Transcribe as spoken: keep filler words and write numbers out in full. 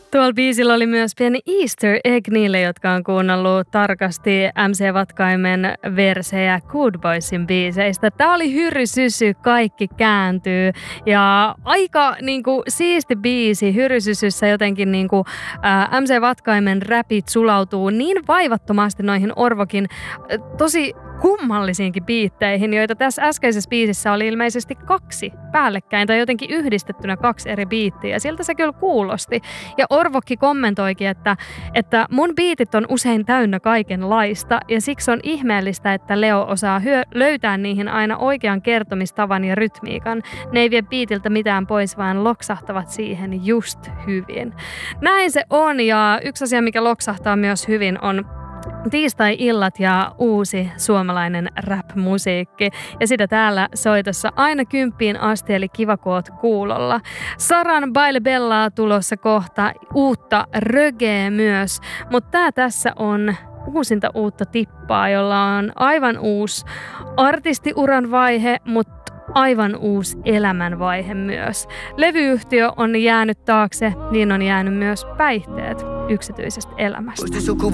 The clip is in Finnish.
Tuolla biisillä oli myös pieni Easter egg niille, jotka on kuunnellut tarkasti M C Vatkaimen versejä Good Boysin biiseistä. Tää oli Hyry Sysy, Kaikki kääntyy. Ja aika niinku siisti biisi. Hyry Sysyssä jotenkin niinku, ää, M C Vatkaimen räpit sulautuu niin vaivattomasti noihin Orvokin ä, tosi kummallisiinkin biitteihin, joita tässä äskeisessä biisissä oli ilmeisesti kaksi päällekkäin tai jotenkin yhdistettynä kaksi eri biittiä. Ja siltä se kyllä kuulosti. Ja Orvokki kommentoikin, että, että mun biitit on usein täynnä kaikenlaista ja siksi on ihmeellistä, että Leo osaa hyö- löytää niihin aina oikean kertomistavan ja rytmiikan. Ne ei vie biitiltä mitään pois, vaan loksahtavat siihen just hyvin. Näin se on ja yksi asia, mikä loksahtaa myös hyvin on tiistai-illat ja uusi suomalainen rap-musiikki. Ja sitä täällä soitossa aina kymppiin asti, eli kiva kun oot kuulolla. Saran Baile Bellaa tulossa kohta, uutta rögeä myös. Mutta tää tässä on uusinta uutta tippaa, jolla on aivan uusi artistiuran vaihe, mutta aivan uusi elämänvaihe myös. Levyyhtiö on jäänyt taakse, niin on jäänyt myös päihteet yksityisestä elämästä.